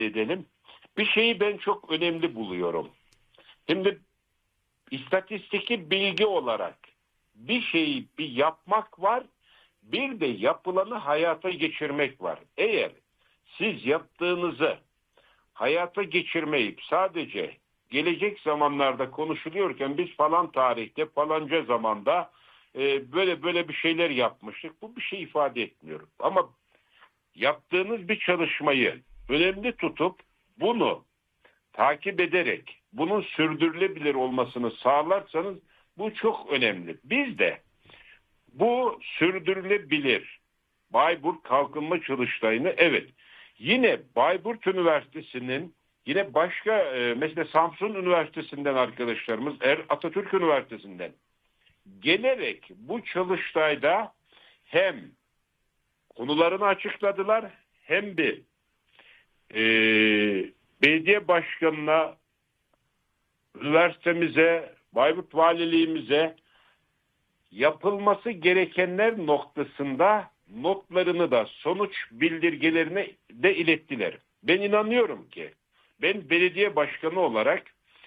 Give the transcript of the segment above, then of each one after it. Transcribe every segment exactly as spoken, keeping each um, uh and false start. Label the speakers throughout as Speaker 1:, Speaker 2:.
Speaker 1: edelim. Bir şeyi ben çok önemli buluyorum. Şimdi istatistiki bilgi olarak bir şeyi bir yapmak var, bir de yapılanı hayata geçirmek var. Eğer siz yaptığınızı hayata geçirmeyip sadece gelecek zamanlarda konuşuluyorken biz falan tarihte falanca zamanda e, böyle böyle bir şeyler yapmıştık, bu bir şey ifade etmiyor. Ama yaptığınız bir çalışmayı önemli tutup bunu takip ederek bunun sürdürülebilir olmasını sağlarsanız bu çok önemli. Biz de bu sürdürülebilir Bayburt Kalkınma Çalıştayı'nı, evet, yine Bayburt Üniversitesi'nin, yine başka e, mesela Samsun Üniversitesi'nden arkadaşlarımız, Er Atatürk Üniversitesi'nden gelerek bu çalıştayda hem konularını açıkladılar hem bir e, belediye başkanına, üniversitemize, Bayburt Valiliğimize yapılması gerekenler noktasında notlarını da sonuç bildirgelerini de ilettiler. Ben inanıyorum ki, ben belediye başkanı olarak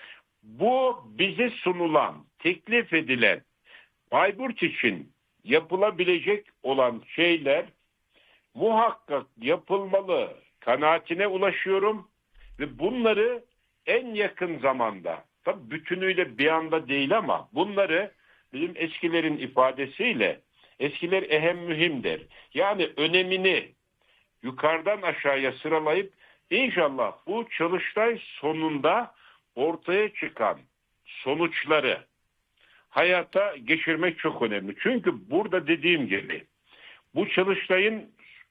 Speaker 1: bu bize sunulan, teklif edilen Bayburt için yapılabilecek olan şeyler muhakkak yapılmalı kanaatine ulaşıyorum ve bunları en yakın zamanda, tabii bütünüyle bir anda değil ama bunları bizim eskilerin ifadesiyle, eskiler ehem mühimdir. Yani önemini yukarıdan aşağıya sıralayıp inşallah bu çalıştay sonunda ortaya çıkan sonuçları hayata geçirmek çok önemli. Çünkü burada dediğim gibi bu çalıştayın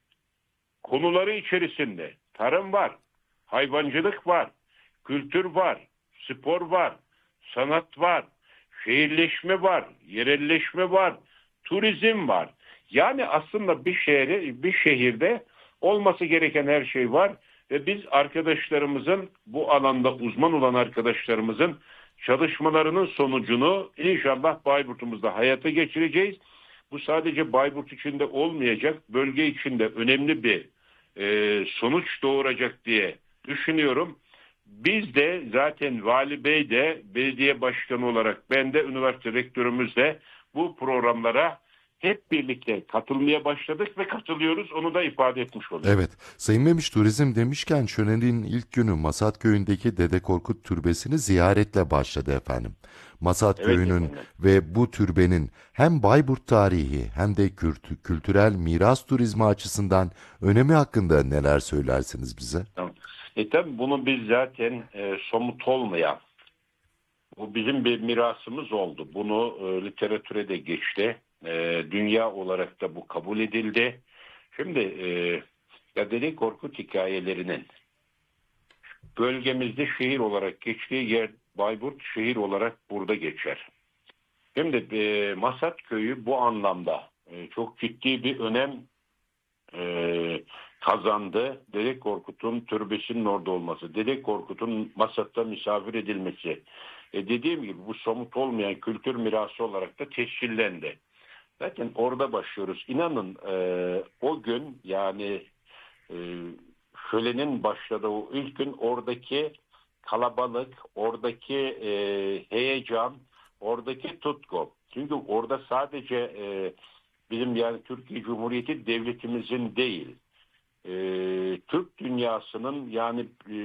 Speaker 1: konuları içerisinde tarım var, hayvancılık var, kültür var, spor var, sanat var, şehirleşme var, yerelleşme var, turizm var. Yani aslında bir şehri, bir şehirde olması gereken her şey var ve biz arkadaşlarımızın, bu alanda uzman olan arkadaşlarımızın çalışmalarının sonucunu inşallah Bayburt'umuzda hayata geçireceğiz. Bu sadece Bayburt içinde olmayacak, bölge içinde önemli bir e, sonuç doğuracak diye düşünüyorum. Biz de zaten Vali Bey de belediye başkanı olarak, ben de üniversite rektörümüz de bu programlara hep birlikte katılmaya başladık ve katılıyoruz. Onu da ifade etmiş oluyorum.
Speaker 2: Evet, Sayın Memiş, turizm demişken şölenin ilk günü Masat Köyü'ndeki Dede Korkut Türbesi'ni ziyaretle başladı efendim. Masat
Speaker 1: Evet
Speaker 2: Köyü'nün
Speaker 1: efendim.
Speaker 2: ve bu türbenin hem Bayburt tarihi hem de kültü- kültürel miras turizmi açısından önemi hakkında neler söylersiniz bize?
Speaker 1: Tamam. E tabi bunu biz zaten e, somut olmayan, bu bizim bir mirasımız oldu. Bunu e, literatüre de geçti. E, dünya olarak da bu kabul edildi. Şimdi e, ya Dede Korkut hikayelerinin bölgemizde şehir olarak geçtiği yer Bayburt, şehir olarak burada geçer. Şimdi e, Masat Köyü bu anlamda e, çok ciddi bir önem e, kazandı. Dede Korkut'un türbesinin orada olması, Dede Korkut'un Masat'ta misafir edilmesi. E, dediğim gibi bu somut olmayan kültür mirası olarak da tescillendi. Zaten orada başlıyoruz. İnanın e, o gün, yani e, şölenin başladığı o ilk gün oradaki kalabalık, oradaki e, heyecan, oradaki tutku. Çünkü orada sadece e, bizim, yani Türkiye Cumhuriyeti devletimizin değil, e, Türk dünyasının, yani e,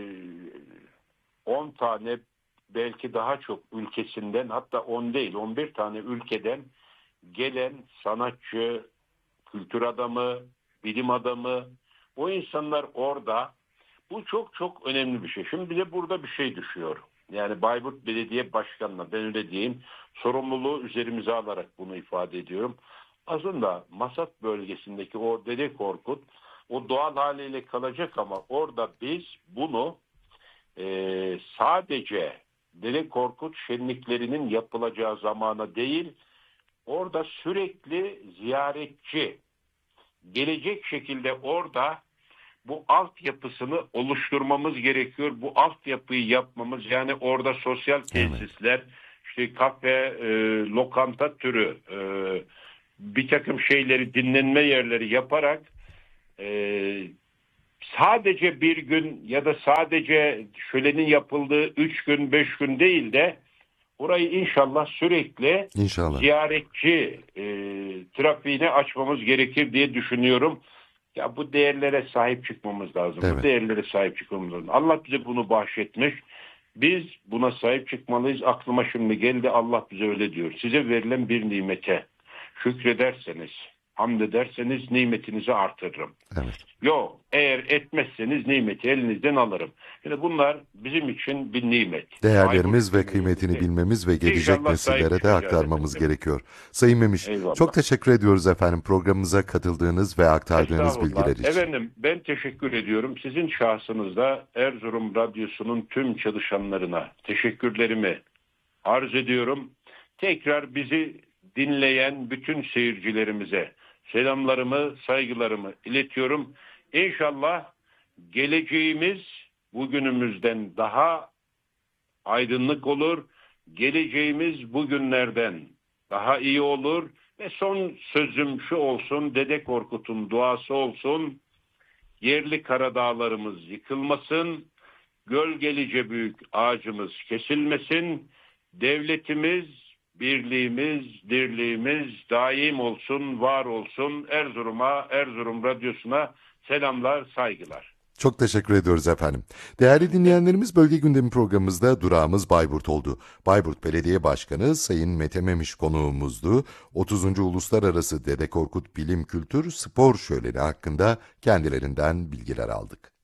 Speaker 1: on tane belki daha çok ülkesinden, hatta on değil on bir tane ülkeden gelen sanatçı, kültür adamı, bilim adamı, o insanlar orada. Bu çok çok önemli bir şey. Şimdi bize burada bir şey düşüyor. Yani Bayburt Belediye Başkanı'na, ben öyle diyeyim, sorumluluğu üzerimize alarak bunu ifade ediyorum. Aslında Masat bölgesindeki o Dede Korkut o doğal haliyle kalacak ama orada biz bunu e, sadece Dede Korkut şenliklerinin yapılacağı zamana değil, orada sürekli ziyaretçi gelecek şekilde orada bu altyapısını oluşturmamız gerekiyor. Bu altyapıyı yapmamız, yani orada sosyal
Speaker 2: Evet.
Speaker 1: tesisler, işte kafe, e, lokanta türü e, bir takım şeyleri, dinlenme yerleri yaparak e, sadece bir gün ya da sadece şölenin yapıldığı üç gün beş gün değil de orayı inşallah sürekli
Speaker 2: İnşallah.
Speaker 1: ziyaretçi e, trafiğine açmamız gerekir diye düşünüyorum. Ya bu değerlere sahip çıkmamız lazım.
Speaker 2: Evet.
Speaker 1: Bu değerlere sahip çıkmamız lazım. Allah bize bunu bahşetmiş. Biz buna sahip çıkmalıyız. Aklıma şimdi geldi, Allah bize öyle diyor. Size verilen bir nimete şükrederseniz, hamd ederseniz nimetinizi artırırım.
Speaker 2: Evet.
Speaker 1: Yok, eğer etmezseniz nimeti elinizden alırım. Yani bunlar bizim için bir nimet.
Speaker 2: Değerlerimiz ve
Speaker 1: Bayburt
Speaker 2: kıymetini
Speaker 1: nimet.
Speaker 2: bilmemiz ve gelecek
Speaker 1: İnşallah sahip
Speaker 2: nesillere de
Speaker 1: çıkacağız
Speaker 2: aktarmamız
Speaker 1: efendim.
Speaker 2: gerekiyor. Sayın Memiş,
Speaker 1: Eyvallah.
Speaker 2: çok teşekkür ediyoruz efendim programımıza katıldığınız ve aktardığınız bilgiler için.
Speaker 1: Efendim ben teşekkür ediyorum. Sizin şahsınızda Erzurum Radyosu'nun tüm çalışanlarına teşekkürlerimi arz ediyorum. Tekrar bizi dinleyen bütün seyircilerimize selamlarımı, saygılarımı iletiyorum. İnşallah geleceğimiz bugünümüzden daha aydınlık olur. Geleceğimiz bugünlerden daha iyi olur. Ve son sözüm şu olsun, Dede Korkut'un duası olsun. Yerli karadağlarımız yıkılmasın, gölgelice büyük ağacımız kesilmesin, devletimiz, birliğimiz, dirliğimiz daim olsun, var olsun. Erzurum'a, Erzurum Radyosu'na selamlar, saygılar.
Speaker 2: Çok teşekkür ediyoruz efendim. Değerli dinleyenlerimiz, Bölge Gündemi programımızda durağımız Bayburt oldu. Bayburt Belediye Başkanı Sayın Mete Memiş konuğumuzdu. otuzuncu Uluslararası Dede Korkut Bilim Kültür Spor Şöleni hakkında kendilerinden bilgiler aldık.